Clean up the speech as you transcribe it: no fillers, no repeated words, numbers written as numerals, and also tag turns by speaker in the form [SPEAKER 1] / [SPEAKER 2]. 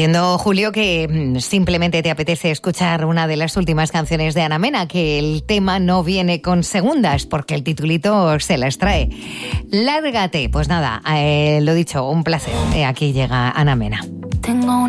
[SPEAKER 1] Entiendo, Julio, que simplemente te apetece escuchar una de las últimas canciones de Ana Mena, que el tema no viene con segundas, porque el titulito se las trae. Lárgate. Pues nada, lo dicho, un placer. Aquí llega Ana Mena.
[SPEAKER 2] Tengo